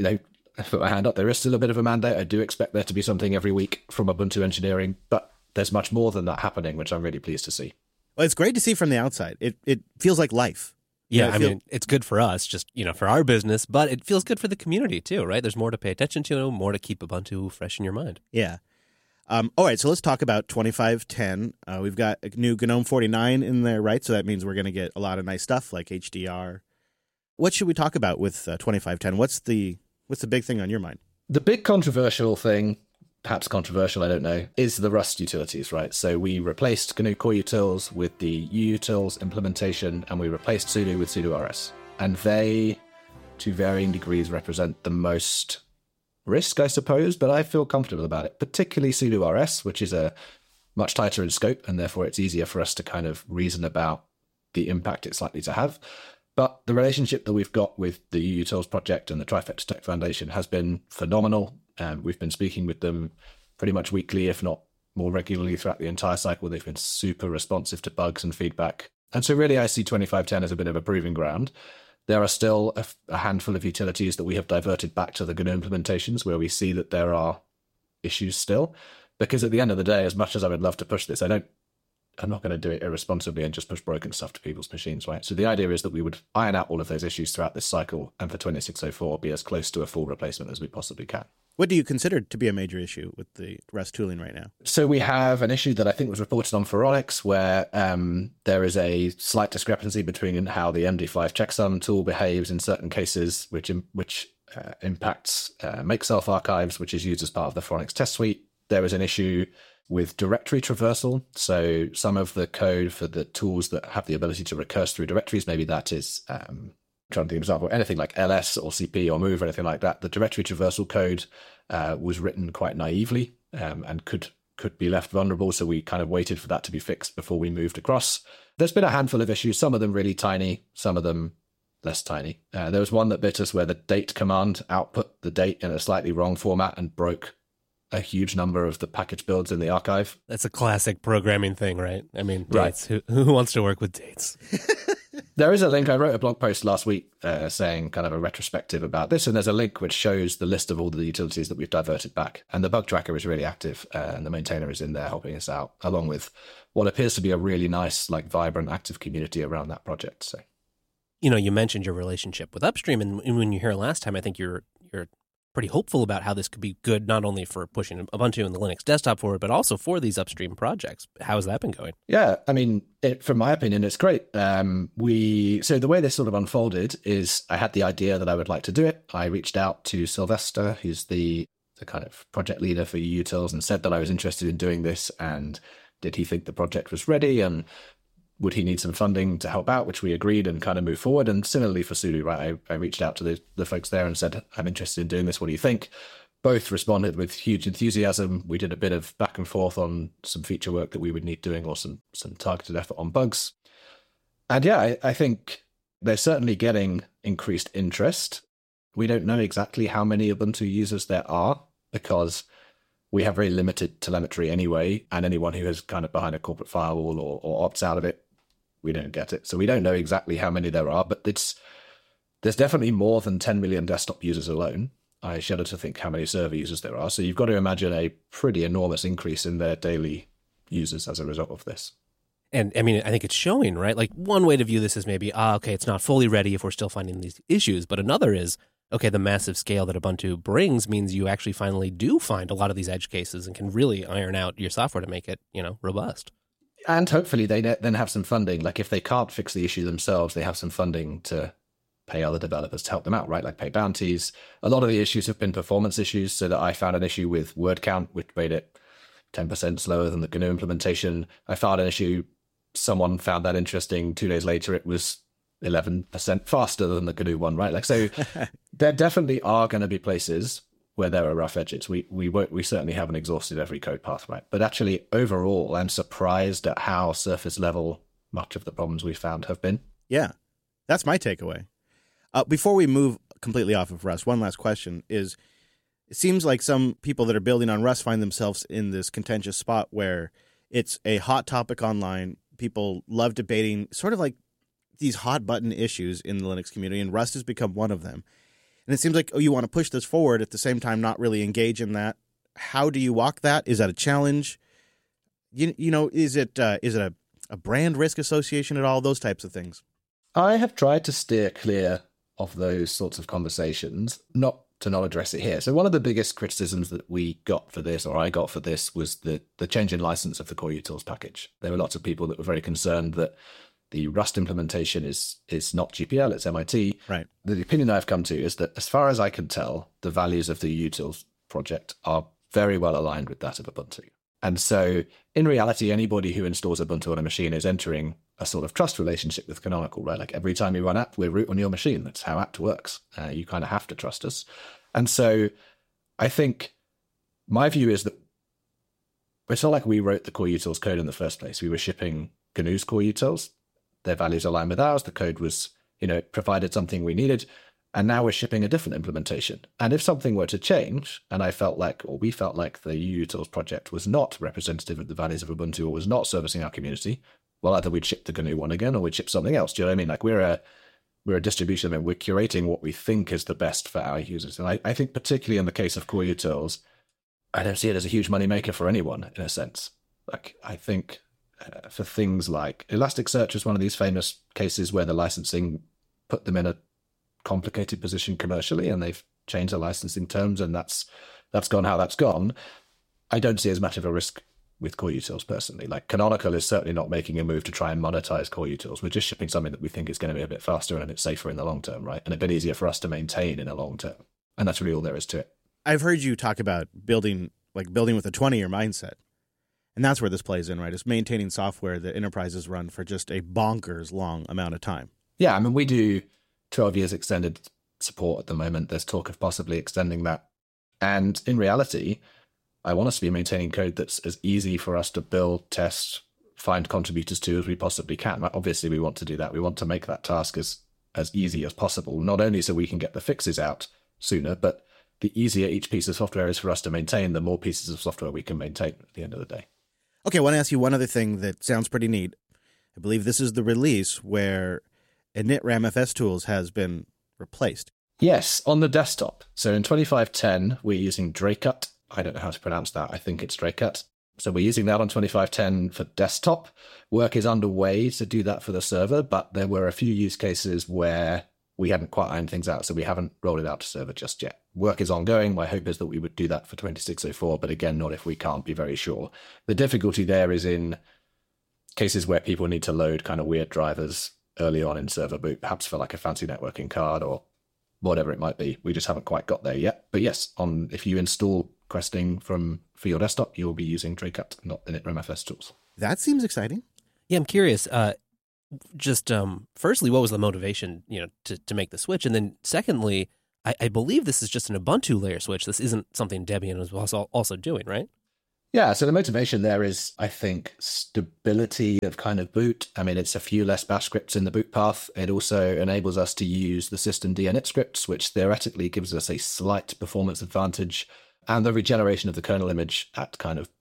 I put my hand up. There is still a bit of a mandate. I do expect there to be something every week from Ubuntu engineering, but there's much more than that happening, which I'm really pleased to see. Well, it's great to see from the outside. It feels like life. Yeah, I mean, it's good for us, just, for our business, but it feels good for the community too, right? There's more to pay attention to, more to keep Ubuntu fresh in your mind. Yeah. All right, so let's talk about 2510. We've got a new GNOME 49 in there, right? So that means we're going to get a lot of nice stuff like HDR. What should we talk about with 2510? What's the big thing on your mind? The big controversial thing, perhaps controversial, I don't know, is the Rust utilities, right? So we replaced GNU Core Utils with the UUtils implementation, and we replaced sudo with sudo rs. And they, to varying degrees, represent the most risk, I suppose, but I feel comfortable about it, particularly sudo rs, which is a much tighter in scope, and therefore it's easier for us to kind of reason about the impact it's likely to have. But the relationship that we've got with the UUtils project and the Trifecta Tech Foundation has been phenomenal. We've been speaking with them pretty much weekly, if not more regularly throughout the entire cycle. They've been super responsive to bugs and feedback. And so really I see 2510 as a bit of a proving ground. There are still a handful of utilities that we have diverted back to the GNU implementations where we see that there are issues still. Because at the end of the day, as much as I would love to push this, I'm not going to do it irresponsibly and just push broken stuff to people's machines, right? So the idea is that we would iron out all of those issues throughout this cycle and for 2604 be as close to a full replacement as we possibly can. What do you consider to be a major issue with the Rust tooling right now? So we have an issue that I think was reported on Phoronix where there is a slight discrepancy between how the MD5 checksum tool behaves in certain cases, which impacts make self archives, which is used as part of the Phoronix test suite. There is an issue with directory traversal. So some of the code for the tools that have the ability to recurse through directories, maybe that is, trying to think of an example, anything like ls or cp or move or anything like that. The directory traversal code was written quite naively and could be left vulnerable. So we kind of waited for that to be fixed before we moved across. There's been a handful of issues, some of them really tiny, some of them less tiny. There was one that bit us where the date command output the date in a slightly wrong format and broke a huge number of the package builds in the archive. That's a classic programming thing, right? I mean, dates. Right. Who wants to work with dates? There is a link. I wrote a blog post last week saying kind of a retrospective about this, and there's a link which shows the list of all the utilities that we've diverted back. And the bug tracker is really active, and the maintainer is in there helping us out, along with what appears to be a really nice, vibrant, active community around that project. So, you mentioned your relationship with Upstream, and when you were here last time, I think you're pretty hopeful about how this could be good, not only for pushing Ubuntu and the Linux desktop forward, but also for these Upstream projects. How has that been going? Yeah, I mean, from my opinion, it's great. So the way this sort of unfolded is I had the idea that I would like to do it. I reached out to Sylvester, who's the kind of project leader for UUtils, and said that I was interested in doing this, and did he think the project was ready? And would he need some funding to help out, which we agreed and kind of moved forward. And similarly for Sudo, right, I reached out to the folks there and said, I'm interested in doing this. What do you think? Both responded with huge enthusiasm. We did a bit of back and forth on some feature work that we would need doing, or some targeted effort on bugs. And yeah, I think they're certainly getting increased interest. We don't know exactly how many Ubuntu users there are, because we have very limited telemetry anyway, and anyone who is kind of behind a corporate firewall or opts out of it, we don't get it. So we don't know exactly how many there are, but there's definitely more than 10 million desktop users alone. I shudder to think how many server users there are. So you've got to imagine a pretty enormous increase in their daily users as a result of this. And I mean, I think it's showing, right? Like, one way to view this is maybe, okay, it's not fully ready if we're still finding these issues. But another is, okay, the massive scale that Ubuntu brings means you actually finally do find a lot of these edge cases and can really iron out your software to make it, robust. And hopefully they then have some funding. Like, if they can't fix the issue themselves, they have some funding to pay other developers to help them out, right? Like pay bounties. A lot of the issues have been performance issues, so that I found an issue with word count, which made it 10% slower than the GNU implementation. I found an issue, someone found that interesting. 2 days later, it was 11% faster than the GNU one, right? Like, so there definitely are going to be places where there are rough edges. We certainly haven't exhausted every code path, right? But actually, overall, I'm surprised at how surface level much of the problems we found have been. Yeah, that's my takeaway. Before we move completely off of Rust, one last question is, it seems like some people that are building on Rust find themselves in this contentious spot where it's a hot topic online. People love debating sort of like these hot button issues in the Linux community, and Rust has become one of them. And it seems like, you want to push this forward at the same time, not really engage in that. How do you walk that? Is that a challenge? Is it a brand risk association at all? Those types of things. I have tried to steer clear of those sorts of conversations, not to not address it here. So one of the biggest criticisms that we got for this, or I got for this, was the change in license of the Core Utils package. There were lots of people that were very concerned that the Rust implementation is not GPL, it's MIT. Right. The opinion I've come to is that, as far as I can tell, the values of the Utils project are very well aligned with that of Ubuntu. And so, in reality, anybody who installs Ubuntu on a machine is entering a sort of trust relationship with Canonical, right? Like, every time you run apt, we're root on your machine. That's how apt works. You kind of have to trust us. And so, I think my view is that it's not like we wrote the Core Utils code in the first place. We were shipping GNU's Core Utils. Their values align with ours. The code was, provided something we needed. And now we're shipping a different implementation. And if something were to change, and we felt like the Utils project was not representative of the values of Ubuntu, or was not servicing our community, well, either we'd ship the GNU one again, or we'd ship something else. Do you know what I mean? Like, we're a distribution. I mean, we're curating what we think is the best for our users. And I think particularly in the case of Core Utils, I don't see it as a huge moneymaker for anyone, in a sense. Like, I think for things like Elasticsearch is one of these famous cases where the licensing put them in a complicated position commercially, and they've changed the licensing terms, and that's gone how that's gone. I don't see as much of a risk with Core Utils personally. Like, Canonical is certainly not making a move to try and monetize Core Utils. We're just shipping something that we think is going to be a bit faster and a bit safer in the long term, right? And a bit easier for us to maintain in a long term. And that's really all there is to it. I've heard you talk about building with a 20-year mindset. And that's where this plays in, right? It's maintaining software that enterprises run for just a bonkers long amount of time. Yeah, I mean, we do 12 years extended support at the moment. There's talk of possibly extending that. And in reality, I want us to be maintaining code that's as easy for us to build, test, find contributors to as we possibly can. Obviously, we want to do that. We want to make that task as easy as possible, not only so we can get the fixes out sooner, but the easier each piece of software is for us to maintain, the more pieces of software we can maintain at the end of the day. Okay, I want to ask you one other thing that sounds pretty neat. I believe this is the release where initramfs tools has been replaced. Yes, on the desktop. So in 2510, we're using Dracut. I don't know how to pronounce that. I think it's Dracut. So we're using that on 2510 for desktop. Work is underway to do that for the server, but there were a few use cases where we hadn't quite ironed things out, so we haven't rolled it out to server just yet. Work is ongoing. My hope is that we would do that for 2604, but again, not if we can't be very sure. The difficulty there is in cases where people need to load kind of weird drivers early on in server boot, perhaps for like a fancy networking card or whatever it might be. We just haven't quite got there yet. But yes, if you install Questing for your desktop, you'll be using Dracut, not initramfs tools. That seems exciting. Yeah, I'm curious. just firstly, what was the motivation, to make the switch? And then secondly, I believe this is just an Ubuntu layer switch. This isn't something Debian was also doing, right? Yeah, so the motivation there is, I think, stability of kind of boot. I mean, it's a few less bash scripts in the boot path. It also enables us to use the system init scripts, which theoretically gives us a slight performance advantage. And the regeneration of the kernel image at kind of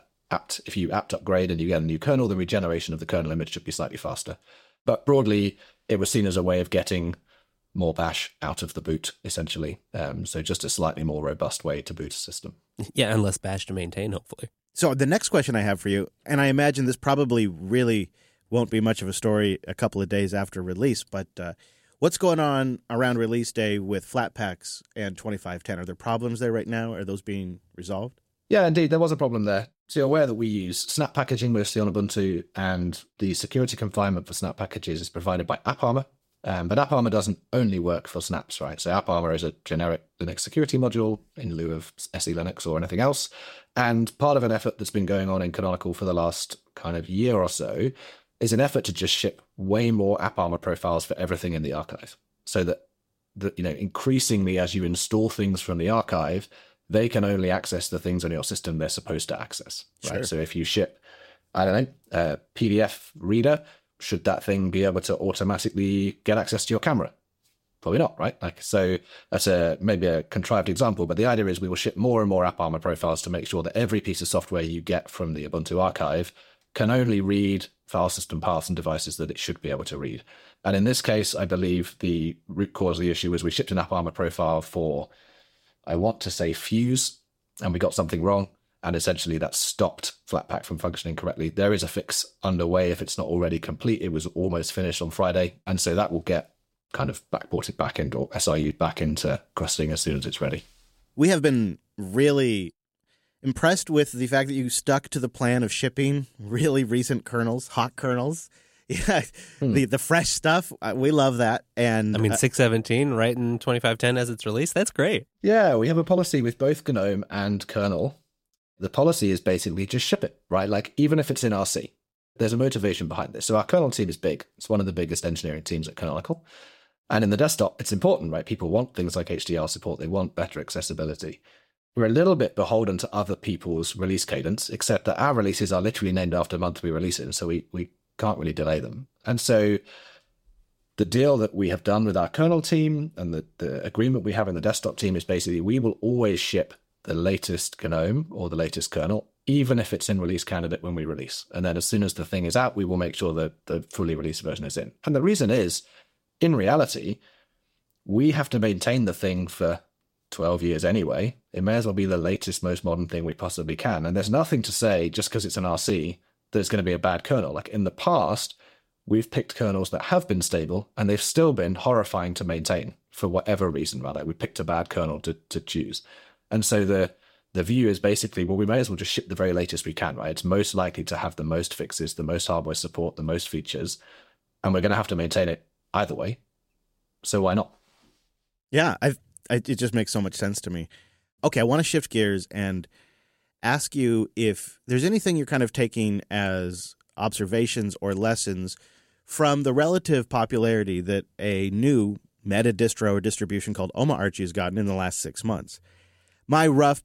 if you apt upgrade and you get a new kernel, the regeneration of the kernel image should be slightly faster. But broadly, it was seen as a way of getting more bash out of the boot, essentially. So just a slightly more robust way to boot a system. Yeah, and less bash to maintain, hopefully. So the next question I have for you, and I imagine this probably really won't be much of a story a couple of days after release, but what's going on around release day with Flatpaks and 2510? Are there problems there right now? Are those being resolved? Yeah, indeed, there was a problem there. So you're aware that we use snap packaging mostly on Ubuntu, and the security confinement for snap packages is provided by AppArmor. But AppArmor doesn't only work for snaps, right? So AppArmor is a generic Linux security module in lieu of SE Linux or anything else. And part of an effort that's been going on in Canonical for the last kind of year or so is an effort to just ship way more AppArmor profiles for everything in the archive. So that, increasingly as you install things from the archive, they can only access the things on your system they're supposed to access, right? Sure. So if you ship, I don't know, a PDF reader, should that thing be able to automatically get access to your camera? Probably not, right? So that's maybe a contrived example, but the idea is we will ship more and more AppArmor profiles to make sure that every piece of software you get from the Ubuntu archive can only read file system paths and devices that it should be able to read. And in this case, I believe the root cause of the issue was we shipped an AppArmor profile for, I want to say, Fuse, and we got something wrong. And essentially that stopped Flatpak from functioning correctly. There is a fix underway if it's not already complete. It was almost finished on Friday. And so that will get kind of backported back into, or SIU'd back into Crusting as soon as it's ready. We have been really impressed with the fact that you stuck to the plan of shipping really recent kernels, hot kernels. Yeah, the fresh stuff. We love that. And 617 right in 2510 as it's released. That's great. Yeah, we have a policy with both GNOME and kernel. The policy is basically just ship it, right? Even if it's in RC, there's a motivation behind this. So our kernel team is big. It's one of the biggest engineering teams at Canonical. And in the desktop, it's important, right? People want things like HDR support. They want better accessibility. We're a little bit beholden to other people's release cadence, except that our releases are literally named after the month we release it. So we can't really delay them. And so the deal that we have done with our kernel team and the agreement we have in the desktop team is basically we will always ship the latest GNOME or the latest kernel, even if it's in release candidate when we release. And then as soon as the thing is out, we will make sure that the fully released version is in. And the reason is, in reality, we have to maintain the thing for 12 years anyway. It may as well be the latest, most modern thing we possibly can. And there's nothing to say, just because it's an RC, that it's going to be a bad kernel. In the past, we've picked kernels that have been stable, and they've still been horrifying to maintain for whatever reason, right? We picked a bad kernel to choose. And so the view is basically, well, we may as well just ship the very latest we can, right? It's most likely to have the most fixes, the most hardware support, the most features, and we're going to have to maintain it either way. So why not? Yeah, it just makes so much sense to me. Okay, I want to shift gears and ask you if there's anything you're kind of taking as observations or lessons from the relative popularity that a new meta distro or distribution called OmaArchie has gotten in the last 6 months. My rough,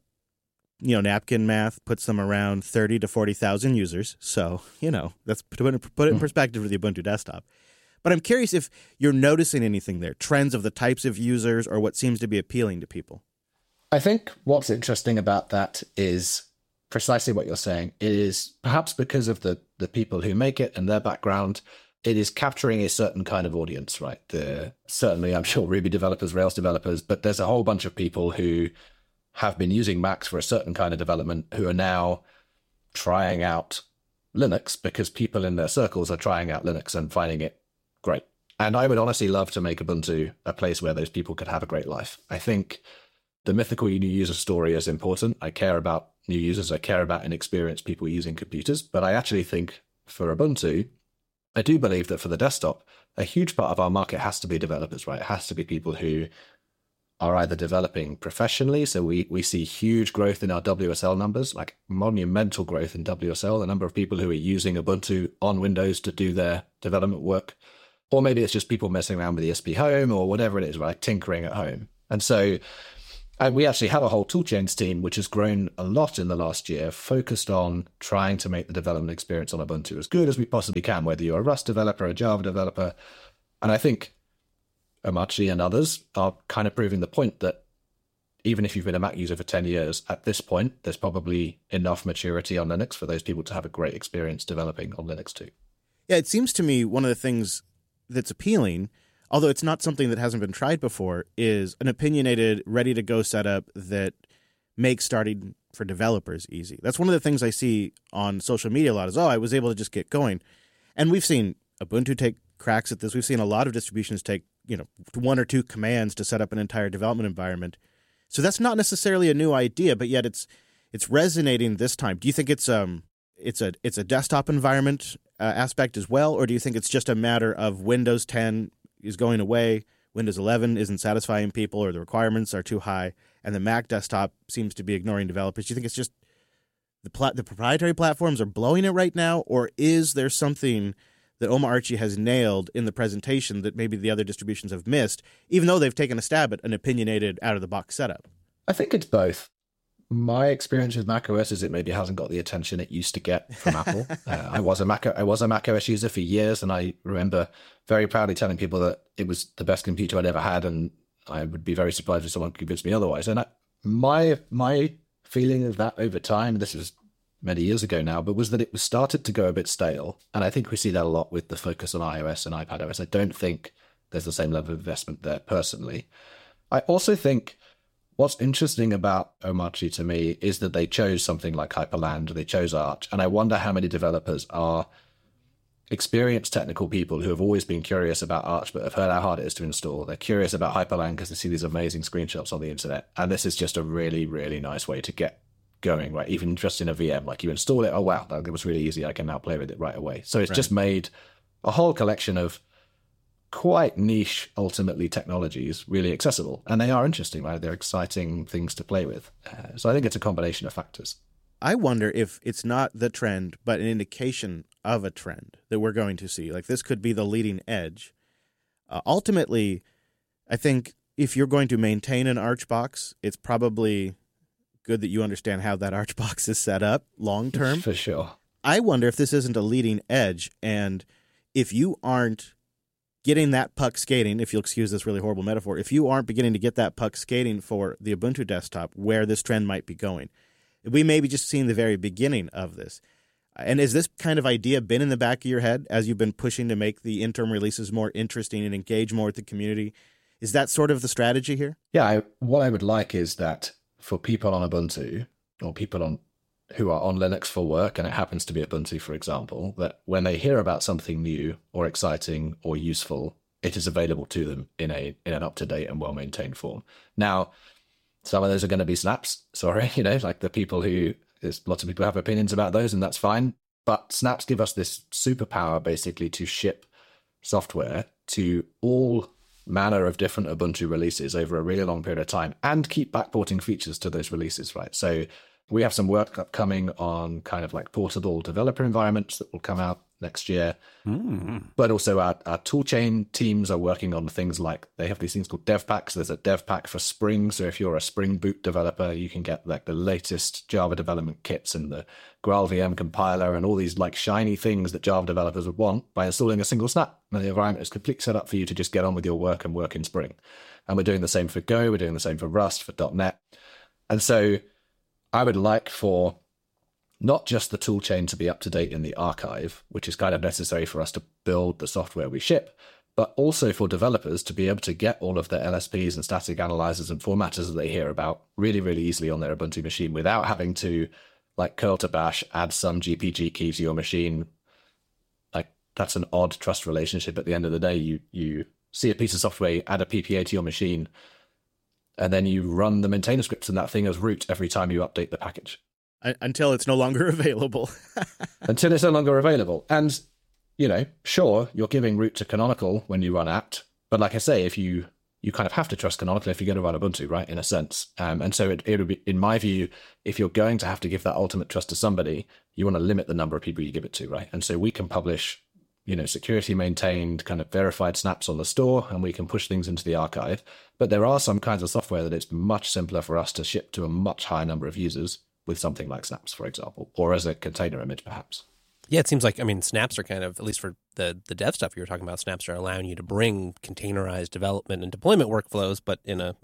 napkin math puts them around 30 to 40,000 users. So, that's put it in perspective for the Ubuntu desktop. But I'm curious if you're noticing anything there, trends of the types of users or what seems to be appealing to people. I think what's interesting about that is precisely what you're saying. It is perhaps because of the people who make it and their background, it is capturing a certain kind of audience, right? Certainly, I'm sure Ruby developers, Rails developers, but there's a whole bunch of people who have been using Macs for a certain kind of development who are now trying out Linux because people in their circles are trying out Linux and finding it great. And I would honestly love to make Ubuntu a place where those people could have a great life. I think the mythical new user story is important. I care about new users. I care about inexperienced people using computers. But I actually think for Ubuntu, I do believe that for the desktop, a huge part of our market has to be developers, right? It has to be people who are either developing professionally. So we see huge growth in our WSL numbers, like monumental growth in WSL, the number of people who are using Ubuntu on Windows to do their development work. Or maybe it's just people messing around with ESP Home or whatever it is, right? Tinkering at home. And so we actually have a whole toolchains team, which has grown a lot in the last year, focused on trying to make the development experience on Ubuntu as good as we possibly can, whether you're a Rust developer, a Java developer. And I think Omarchy and others are kind of proving the point that even if you've been a Mac user for 10 years, at this point, there's probably enough maturity on Linux for those people to have a great experience developing on Linux too. Yeah, it seems to me one of the things that's appealing, although it's not something that hasn't been tried before, is an opinionated, ready-to-go setup that makes starting for developers easy. That's one of the things I see on social media a lot is, I was able to just get going. And we've seen Ubuntu take cracks at this. We've seen a lot of distributions take, 1 or 2 commands to set up an entire development environment. So that's not necessarily a new idea, but yet it's resonating this time. Do you think it's a desktop environment aspect as well, or do you think it's just a matter of Windows 10 is going away, Windows 11 isn't satisfying people, or the requirements are too high, and the Mac desktop seems to be ignoring developers? Do you think it's just the proprietary platforms are blowing it right now, or is there something that Omarchy has nailed in the presentation that maybe the other distributions have missed, even though they've taken a stab at an opinionated, out-of-the-box setup? I think it's both. My experience with macOS is it maybe hasn't got the attention it used to get from Apple. I was a macOS user for years, and I remember very proudly telling people that it was the best computer I'd ever had, and I would be very surprised if someone convinced me otherwise. And my feeling of that over time, this is many years ago now, but was that it was started to go a bit stale. And I think we see that a lot with the focus on iOS and iPadOS. I don't think there's the same level of investment there personally. I also think what's interesting about Omarchy to me is that they chose something like Hyperland, they chose Arch, and I wonder how many developers are experienced technical people who have always been curious about Arch but have heard how hard it is to install. They're curious about Hyperland because they see these amazing screenshots on the internet, and this is just a really, really nice way to get going, right? Even just in a VM, like you install it, oh wow, that was really easy, I can now play with it right away. So it's just made a whole collection of quite niche, ultimately, technologies really accessible. And they are interesting, right? They're exciting things to play with. So I think it's a combination of factors. I wonder if it's not the trend, but an indication of a trend that we're going to see. Like, this could be the leading edge. Ultimately, I think if you're going to maintain an Arch box, it's probably good that you understand how that Arch box is set up long term. For sure. I wonder if this isn't a leading edge, and if you aren't getting that puck skating, if you'll excuse this really horrible metaphor, if you aren't beginning to get that puck skating for the Ubuntu desktop, where this trend might be going, we may be just seeing the very beginning of this. And has this kind of idea been in the back of your head as you've been pushing to make the interim releases more interesting and engage more with the community? Is that sort of the strategy here? Yeah, what I would like is that for people on Ubuntu, or people who are on Linux for work, and it happens to be Ubuntu, for example, that when they hear about something new or exciting or useful, it is available to them in an up-to-date and well-maintained form. Now, some of those are going to be snaps, like the people there's lots of people have opinions about those, and that's fine. But snaps give us this superpower, basically, to ship software to all manner of different Ubuntu releases over a really long period of time and keep backporting features to those releases, right? So we have some work upcoming on kind of like portable developer environments that will come out next year. But also our toolchain teams are working on things like, they have these things called dev packs. There's a dev pack for Spring. So if you're a Spring Boot developer, you can get like the latest Java development kits and the GraalVM compiler and all these like shiny things that Java developers would want by installing a single snap. And the environment is completely set up for you to just get on with your work and work in Spring. And we're doing the same for Go. We're doing the same for Rust, for .NET. And so I would like for not just the toolchain to be up to date in the archive, which is kind of necessary for us to build the software we ship, but also for developers to be able to get all of their LSPs and static analyzers and formatters that they hear about really, really easily on their Ubuntu machine without having to like curl to bash, add some GPG key to your machine. Like, that's an odd trust relationship. At the end of the day, you see a piece of software, add a PPA to your machine, and then you run the maintainer scripts in that thing as root every time you update the package. Until it's no longer available. Until it's no longer available. And, sure, you're giving root to Canonical when you run apt. But like I say, if you you kind of have to trust Canonical if you're going to run Ubuntu, right? In a sense. And so it would be, in my view, if you're going to have to give that ultimate trust to somebody, you want to limit the number of people you give it to, right? And so we can publish, security maintained kind of verified snaps on the store, and we can push things into the archive. But there are some kinds of software that it's much simpler for us to ship to a much higher number of users with something like snaps, for example, or as a container image, perhaps. Yeah, it seems like, snaps are kind of, at least for the dev stuff you were talking about, snaps are allowing you to bring containerized development and deployment workflows, but in a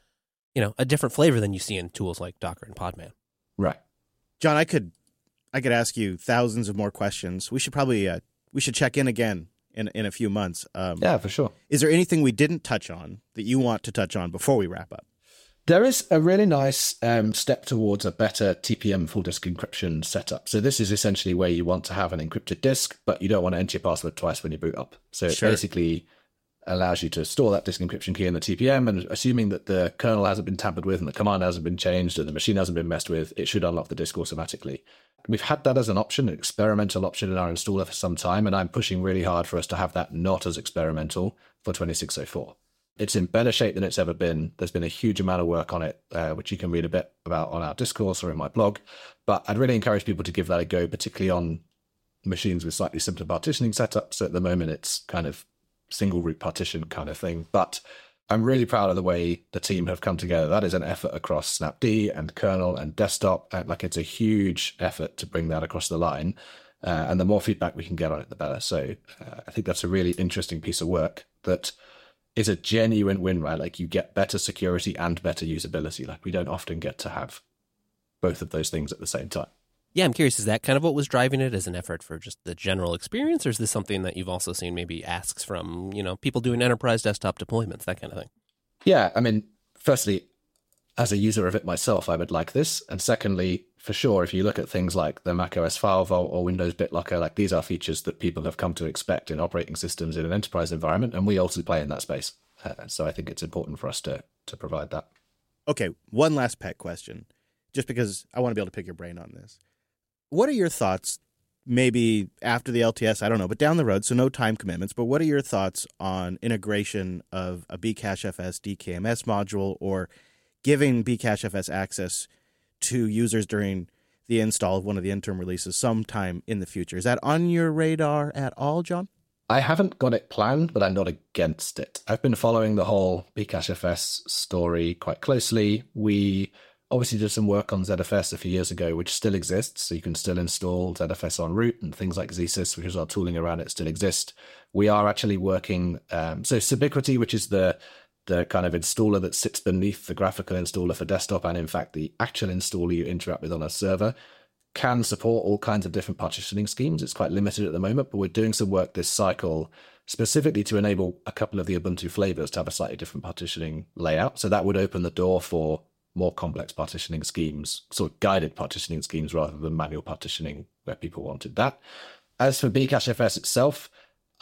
different flavor than you see in tools like Docker and Podman. Right. John, I could ask you thousands of more questions. We should probably check in again in a few months. Yeah, for sure. Is there anything we didn't touch on that you want to touch on before we wrap up? There is a really nice step towards a better TPM full disk encryption setup. So this is essentially where you want to have an encrypted disk, but you don't want to enter your password twice when you boot up. So it basically allows you to store that disk encryption key in the TPM, and assuming that the kernel hasn't been tampered with and the command hasn't been changed and the machine hasn't been messed with, it should unlock the disk automatically. We've had that as an option, an experimental option in our installer for some time, and I'm pushing really hard for us to have that not as experimental for 2604. It's in better shape than it's ever been. There's been a huge amount of work on it, which you can read a bit about on our discourse or in my blog. But I'd really encourage people to give that a go, particularly on machines with slightly simpler partitioning setups. So at the moment, it's kind of single root partition kind of thing. But I'm really proud of the way the team have come together. That is an effort across Snapd and kernel and desktop. It's a huge effort to bring that across the line. And the more feedback we can get on it, the better. So I think that's a really interesting piece of work that is a genuine win, right? Like, you get better security and better usability. Like, we don't often get to have both of those things at the same time. Yeah, I'm curious, is that kind of what was driving it as an effort for just the general experience, or is this something that you've also seen maybe asks from, people doing enterprise desktop deployments, that kind of thing? Yeah, firstly, as a user of it myself, I would like this. And secondly, for sure, if you look at things like the macOS File Vault or Windows BitLocker, like, these are features that people have come to expect in operating systems in an enterprise environment, and we also play in that space. So I think it's important for us to provide that. Okay, one last pet question, just because I want to be able to pick your brain on this. What are your thoughts, maybe after the LTS, I don't know, but down the road, so no time commitments, but what are your thoughts on integration of a Bcachefs DKMS module, or giving Bcachefs access to users during the install of one of the interim releases sometime in the future? Is that on your radar at all, John? I haven't got it planned, but I'm not against it. I've been following the whole Bcachefs story quite closely. We obviously did some work on ZFS a few years ago, which still exists, so you can still install ZFS on root, and things like ZSys, which is our tooling around it, still exist. We are actually working, so Subiquity, which is the kind of installer that sits beneath the graphical installer for desktop, and in fact the actual installer you interact with on a server, can support all kinds of different partitioning schemes. It's quite limited at the moment, but we're doing some work this cycle specifically to enable a couple of the Ubuntu flavors to have a slightly different partitioning layout. So that would open the door for more complex partitioning schemes, sort of guided partitioning schemes rather than manual partitioning where people wanted that. As for Bcachefs itself,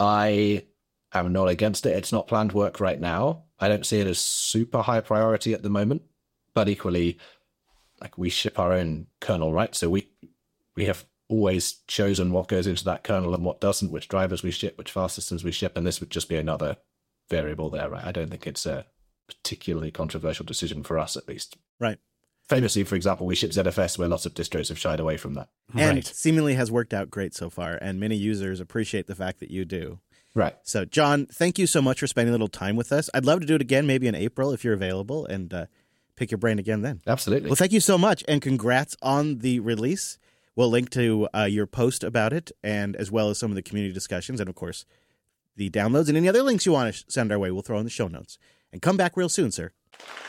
I am not against it. It's not planned work right now. I don't see it as super high priority at the moment, but equally, like, we ship our own kernel, right? So we have always chosen what goes into that kernel and what doesn't, which drivers we ship, which file systems we ship, and this would just be another variable there, right? I don't think it's a particularly controversial decision for us, at least. Right. Famously, for example, we ship ZFS, where lots of distros have shied away from that. And seemingly has worked out great so far, and many users appreciate the fact that you do. Right. So, John, thank you so much for spending a little time with us. I'd love to do it again, maybe in April, if you're available, and pick your brain again then. Absolutely. Well, thank you so much, and congrats on the release. We'll link to your post about it, and as well as some of the community discussions, and of course, the downloads, and any other links you want to send our way, we'll throw in the show notes. And come back real soon, sir.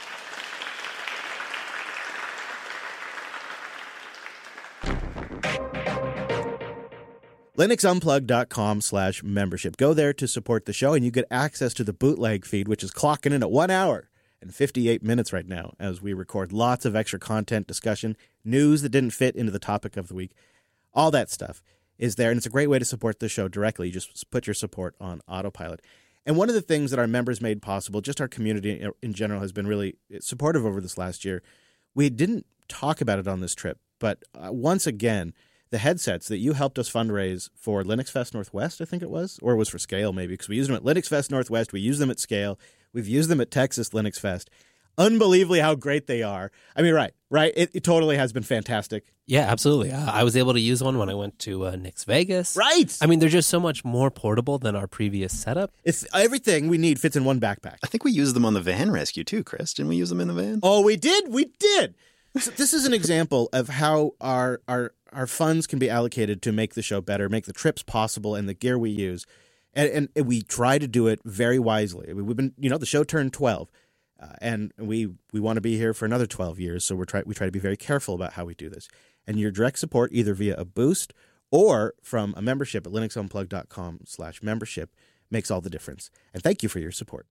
LinuxUnplugged.com/membership. Go there to support the show, and you get access to the bootleg feed, which is clocking in at 1 hour and 58 minutes right now as we record lots of extra content, discussion, news that didn't fit into the topic of the week. All that stuff is there, and it's a great way to support the show directly. You just put your support on autopilot. And one of the things that our members made possible, just our community in general, has been really supportive over this last year. We didn't talk about it on this trip, but once again, the headsets that you helped us fundraise for Linux Fest Northwest, I think it was, or it was for Scale maybe, because we used them at Linux Fest Northwest, we used them at Scale, we've used them at Texas Linux Fest. Unbelievably how great they are. I mean, right. It totally has been fantastic. Yeah, absolutely. I was able to use one when I went to Nix Vegas. Right. I mean, they're just so much more portable than our previous setup. It's everything we need fits in one backpack. I think we used them on the van rescue too, Chris. Didn't we use them in the van? Oh, we did? We did. So this is an example of how our funds can be allocated to make the show better, make the trips possible, and the gear we use. And we try to do it very wisely. We've been, the show turned 12. And we want to be here for another 12 years, so we try to be very careful about how we do this. And your direct support, either via a boost or from a membership at linuxunplugged.com/membership, makes all the difference. And thank you for your support.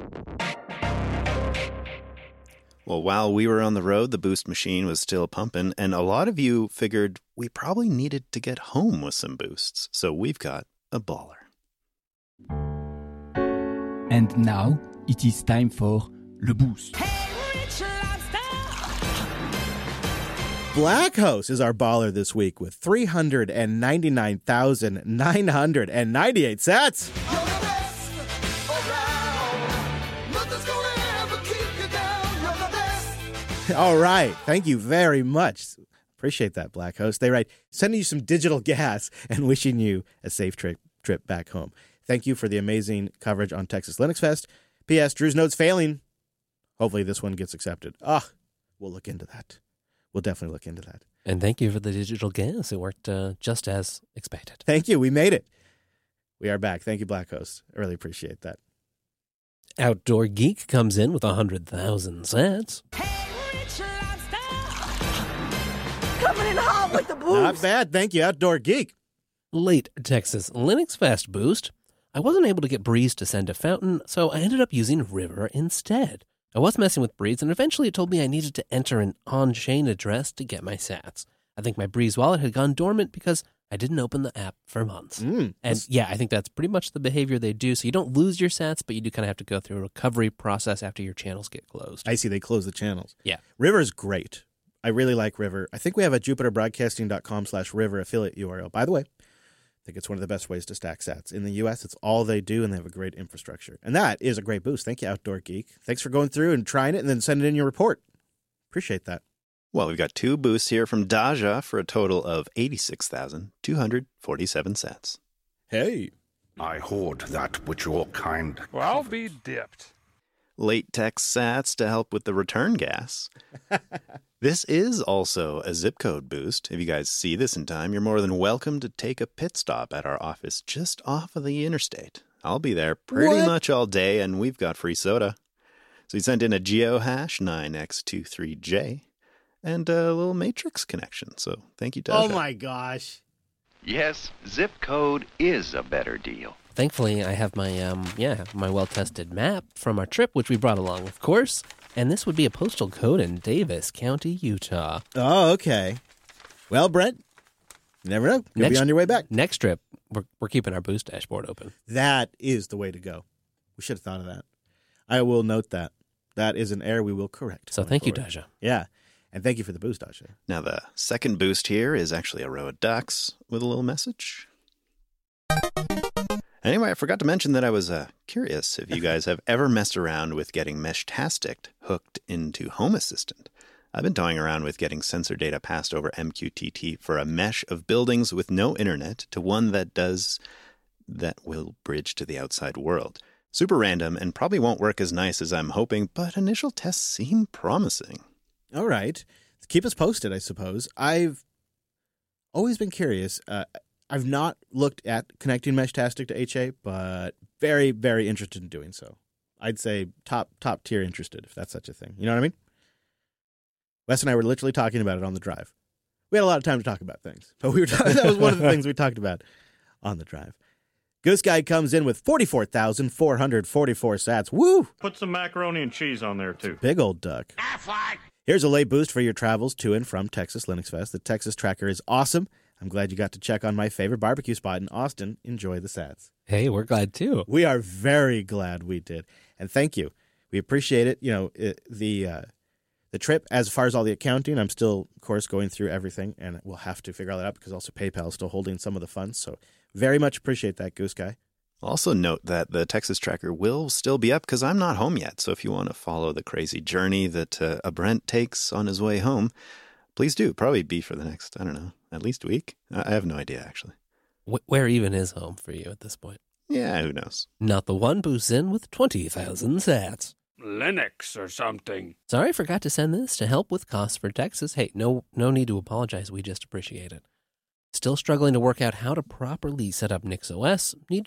Well, while we were on the road, the boost machine was still pumping, and a lot of you figured we probably needed to get home with some boosts. So we've got a baller. And now it is time for Le Boost. Black Host is our baller this week with 399,998 sats. All right. Thank you very much. Appreciate that, Black Host. They write, sending you some digital gas and wishing you a safe trip back home. Thank you for the amazing coverage on Texas Linux Fest. P.S. Drew's note's failing. Hopefully this one gets accepted. We'll look into that. We'll definitely look into that. And thank you for the digital gas. It worked just as expected. Thank you. We made it. We are back. Thank you, Black Host. I really appreciate that. Outdoor Geek comes in with 100,000 sats. Coming in hot with the boost. Not bad. Thank you, Outdoor Geek. Late Texas Linux Fest boost. I wasn't able to get Breeze to send a fountain, so I ended up using River instead. I was messing with Breeze, and eventually it told me I needed to enter an on-chain address to get my sats. I think my Breeze wallet had gone dormant because I didn't open the app for months. And yeah, I think that's pretty much the behavior they do. So you don't lose your sats, but you do kind of have to go through a recovery process after your channels get closed. I see. They close the channels. Yeah. River's great. I really like River. I think we have a jupiterbroadcasting.com/River affiliate URL. By the way, I think it's one of the best ways to stack sats. In the U.S., it's all they do, and they have a great infrastructure. And that is a great boost. Thank you, Outdoor Geek. Thanks for going through and trying it and then sending in your report. Appreciate that. Well, we've got two boosts here from Daja for a total of 86,247 sats. Hey. I hoard that which your kind... Well, be dipped. Late text sats to help with the return gas. This is also a zip code boost. If you guys see this in time, you're more than welcome to take a pit stop at our office just off of the interstate. I'll be there pretty much all day, and we've got free soda. So he sent in a geohash 9x23J and a little matrix connection. So thank you, Tasha. Oh my gosh. Yes, zip code is a better deal. Thankfully, I have my my well-tested map from our trip, which we brought along, of course. And this would be a postal code in Davis County, Utah. Oh, okay. Well, Brent, you never know. You'll be on your way back. Next trip, we're keeping our boost dashboard open. That is the way to go. We should have thought of that. I will note that. That is an error we will correct. So thank you, Daja. Yeah. And thank you for the boost, Daja. Now, the second boost here is actually a row of ducks with a little message. Anyway, I forgot to mention that I was curious if you guys have ever messed around with getting Meshtastic hooked into Home Assistant. I've been toying around with getting sensor data passed over MQTT for a mesh of buildings with no internet to one that will bridge to the outside world. Super random and probably won't work as nice as I'm hoping, but initial tests seem promising. All right. Keep us posted, I suppose. I've always been curious. I've not looked at connecting Meshtastic to HA, but very, very interested in doing so. I'd say top tier interested, if that's such a thing. You know what I mean? Wes and I were literally talking about it on the drive. We had a lot of time to talk about things, but that was one of the things we talked about on the drive. Goose Guy comes in with 44,444 sats. Woo! Put some macaroni and cheese on there, too. Big old duck. Here's a late boost for your travels to and from Texas Linux Fest. The Texas Tracker is awesome. I'm glad you got to check on my favorite barbecue spot in Austin. Enjoy the sats. Hey, we're glad too. We are very glad we did. And thank you. We appreciate it. You know, the the trip. As far as all the accounting, I'm still, of course, going through everything, and we'll have to figure all that out because also PayPal is still holding some of the funds. So very much appreciate that, Goose Guy. Also note that the Texas Tracker will still be up because I'm not home yet. So if you want to follow the crazy journey that a Brent takes on his way home, please do. Probably be for the next, I don't know, at least a week. I have no idea, actually. Where even is home for you at this point? Yeah, who knows? Not the one boosts in with 20,000 sats. Linux or something. Sorry, I forgot to send this to help with costs for Texas. Hey, no need to apologize. We just appreciate it. Still struggling to work out how to properly set up NixOS? Need